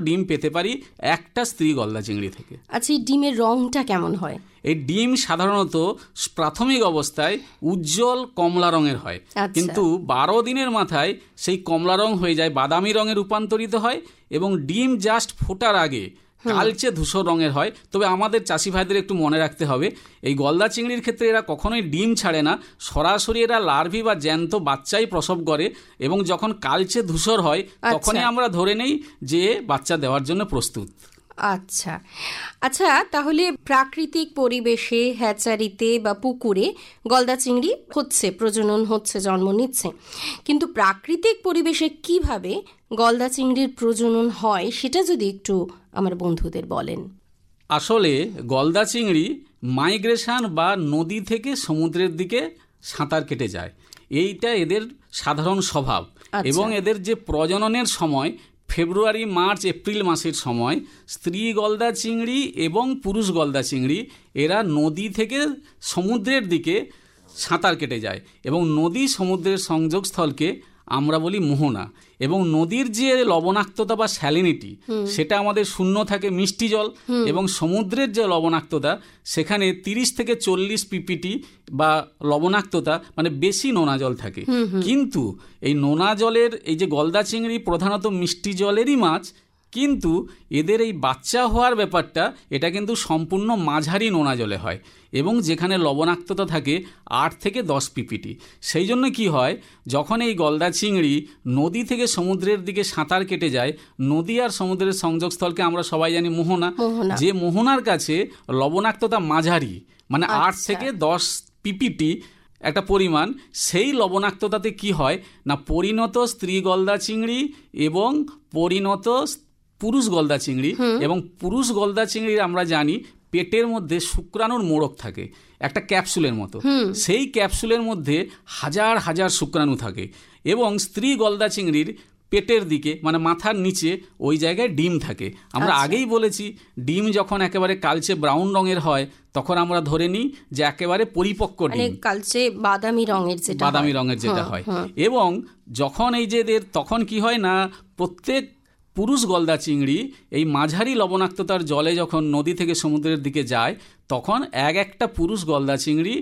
ডিম পেতে পারি একটা স্ত্রী গলদা চিংড়ি থেকে। আচ্ছা, এই ডিমের রংটা কেমন হয়? এই ডিম সাধারণত প্রাথমিক অবস্থায় উজ্জ্বল কমলা রঙের হয়, কিন্তু 12 দিনের মাথায় সেই কমলা রং হয়ে যায় বাদামি রঙে রূপান্তরিত হয় এবং ডিম জাস্ট ফোটার আগে কালচে ধূসর রঙের হয়। তবে আমাদের চাষি ভাইদের একটু মনে রাখতে হবে, এই গলদা চিংড়ির ক্ষেত্রে এরা কখনোই ডিম ছাড়ে না, সরাসরি এরা লার্ভি বা জ্যান্ত বাচ্চাই প্রসব করে এবং যখন কালচে ধূসর হয় তখনই আমরা ধরে নেই যে বাচ্চা দেওয়ার জন্য প্রস্তুত। আচ্ছা আচ্ছা, তাহলে প্রাকৃতিক পরিবেশে হ্যাচারিতে বা পুকুরে গলদা চিংড়ি হচ্ছে, প্রজনন হচ্ছে, জন্ম নিচ্ছে, কিন্তু প্রাকৃতিক পরিবেশে কিভাবে গলদা চিংড়ির প্রজনন হয় সেটা যদি একটু আমার বন্ধুদের বলেন। আসলে গলদা চিংড়ি মাইগ্রেশন বা নদী থেকে সমুদ্রের দিকে সাঁতার কেটে যায়, এইটা এদের সাধারণ স্বভাব। এবং এদের যে প্রজননের সময় ফেব্রুয়ারি, মার্চ, এপ্রিল মাসের সময় স্ত্রী গলদা চিংড়ি এবং পুরুষ গলদা চিংড়ি এরা নদী থেকে সমুদ্রের দিকে সাঁতার কেটে যায় এবং নদী সমুদ্রের সংযোগস্থলকে আমরা বলি মোহনা। এবং নদীর যে লবণাক্ততা বা স্যালিনিটি সেটা আমাদের শূন্য থাকে, মিষ্টি জল, এবং সমুদ্রের যে লবণাক্ততা সেখানে 30 থেকে 40 পিপিটি বা লবণাক্ততা, মানে বেশি নোনা জল থাকে। কিন্তু এই নোনা জলের এই যে গলদা চিংড়ি প্রধানত মিষ্টি জলেরই মাছ, কিন্তু এদের এই বাচ্চা হওয়ার ব্যাপারটা এটা কিন্তু সম্পূর্ণ মাঝারি নোনা জলে হয় এবং যেখানে লবণাক্ততা থাকে 8 থেকে 10 পিপিটি। সেই জন্য কি হয়, যখন এই গলদা চিংড়ি নদী থেকে সমুদ্রের দিকে সাঁতার কেটে যায়, নদী আর সমুদ্রের সংযোগস্থলকে আমরা সবাই জানি মোহনা, যে মোহনার কাছে লবণাক্ততা মাঝারি, মানে 8 থেকে 10 পিপিটি একটা পরিমাণ, সেই লবণাক্ততাতে কি হয় না পরিণত স্ত্রী গলদা চিংড়ি এবং পরিণত পুরুষ গলদা চিংড়ি, এবং পুরুষ গলদা চিংড়ির আমরা জানি পেটের মধ্যে শুক্রাণুর মোড়ক থাকে একটা ক্যাপসুলের মতো, সেই ক্যাপসুলের মধ্যে হাজার হাজার শুক্রাণু থাকে এবং স্ত্রী গলদা চিংড়ির পেটের দিকে মানে মাথার নিচে ওই জায়গায় ডিম থাকে। আমরা আগেই বলেছি ডিম যখন একেবারে কালচে ব্রাউন রঙের হয় তখন আমরা ধরে নিই যে একেবারে পরিপক্ক ডিম, কালচে বাদামি রঙের যেটা হয়। এবং যখন এই যে তখন কি হয় না প্রত্যেক পুরুষ গলদা চিংড়ি এই মাঝারি লবণাক্ততার জলে যখন নদী থেকে সমুদ্রের দিকে যায় তখন একটা পুরুষ গলদা চিংড়ি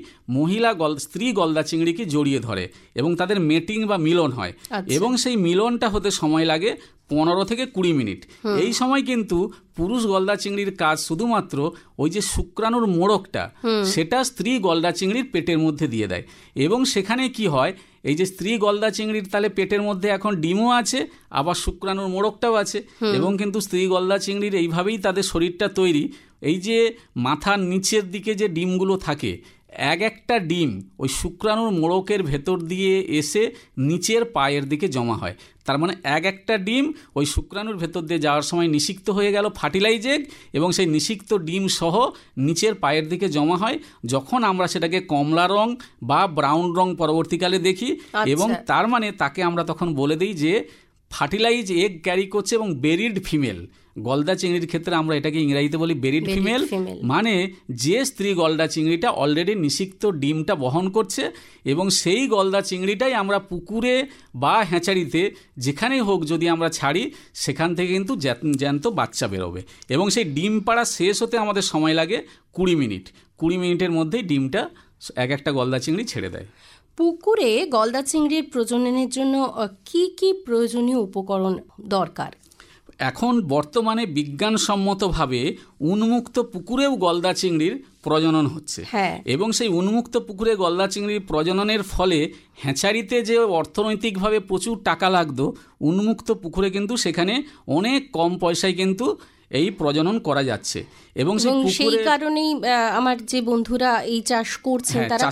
স্ত্রী গলদা চিংড়িকে জড়িয়ে ধরে এবং তাদের মেটিং বা মিলন হয়। এবং সেই মিলনটা হতে সময় লাগে 15 থেকে 20 মিনিট। এই সময় কিন্তু পুরুষ গলদা চিংড়ির কাজ শুধুমাত্র ওই যে শুক্রাণুর মোড়কটা সেটা স্ত্রী গলদা চিংড়ির পেটের মধ্যে দিয়ে দেয় এবং সেখানে কি হয়, এই যে স্ত্রী গলদা চিংড়ির তাহলে পেটের মধ্যে এখন ডিমও আছে আবার শুক্রাণুর মোড়কটাও আছে এবং কিন্তু স্ত্রী গলদা চিংড়ির এইভাবেই তাদের শরীরটা তৈরি। এই যে মাথার নিচের দিকে যে ডিমগুলো থাকে একটা ডিম ওই শুক্রাণুর মোড়কের ভেতর দিয়ে এসে নিচের পায়ের দিকে জমা হয়। তার মানে একটা ডিম ওই শুক্রাণুর ভেতর দিয়ে যাওয়ার সময় নিষিক্ত হয়ে গেল ফার্টিলাইজ এগ এবং সেই নিষিক্ত ডিম সহ নিচের পায়ের দিকে জমা হয়। যখন আমরা সেটাকে কমলা রং বা ব্রাউন রং পরবর্তীকালে দেখি এবং তার মানে তাকে আমরা তখন বলে দিই যে ফার্টিলাইজ এগ ক্যারি করছে এবং বেরিড ফিমেল। গলদা চিংড়ির ক্ষেত্রে আমরা এটাকে ইংরেজিতে বলি বেরিড ফিমেল, মানে যে স্ত্রী গলদা চিংড়িটা অলরেডি নিষিক্ত ডিমটা বহন করছে এবং সেই গলদা চিংড়িটাই আমরা পুকুরে বা হ্যাচারিতে যেখানেই হোক যদি আমরা ছাড়ি সেখান থেকে কিন্তু জ্যান্ত বাচ্চা বেরোবে এবং সেই ডিম পাড়া শেষ হতে আমাদের সময় লাগে 20 মিনিট। 20 মিনিটের মধ্যেই ডিমটা একটা গলদা চিংড়ি ছেড়ে দেয়। পুকুরে গলদা চিংড়ির প্রজননের জন্য কি কি প্রয়োজনীয় উপকরণ দরকার? এখন বর্তমানে বিজ্ঞানসম্মতভাবে উন্মুক্ত পুকুরেও গলদা চিংড়ির প্রজনন হচ্ছে এবং সেই উন্মুক্ত পুকুরে গলদা চিংড়ির প্রজননের ফলে হ্যাচারিতে যে অর্থনৈতিকভাবে প্রচুর টাকা লাগতো, উন্মুক্ত পুকুরে কিন্তু সেখানে অনেক কম পয়সায় কিন্তু এই প্রজনন করা যাচ্ছে এবং সেই কারণেই আমার যে বন্ধুরা এই চাষ করছেন তারা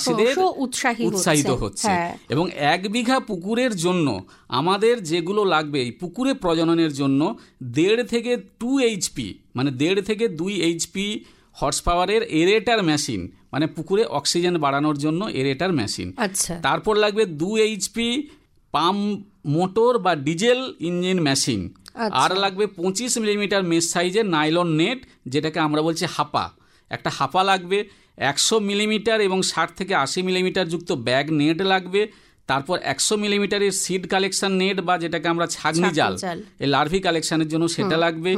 উৎসাহিত হচ্ছে। এবং 1 বিঘা পুকুরের জন্য আমাদের যেগুলো লাগবে এই পুকুরে প্রজননের জন্য 1.5 থেকে 2 এইচপি মানে 1.5 থেকে 2 এইচপি হর্স পাওয়ারের এরেটার মেশিন, মানে পুকুরে অক্সিজেন বাড়ানোর জন্য এরেটার মেশিন। তারপর লাগবে 2 এইচপি পাম্প মোটর বা ডিজেল ইঞ্জিন মেশিন, আর লাগবে 25 মিলিমিটার মেশ সাইজের নাইলন নেট যেটাকে আমরা বলছি হাপা। একটা হাপা লাগবে, 100 মিলিমিটার এবং 60 থেকে 80 মিলিমিটার যুক্ত ব্যাগ নেট লাগবে। তারপর 100 মিলিমিটারের সিড কালেকশন নেট বা যেটাকে আমরা ছাগনি জাল এই লার্ভি কালেকশনের জন্য সেটা লাগবে।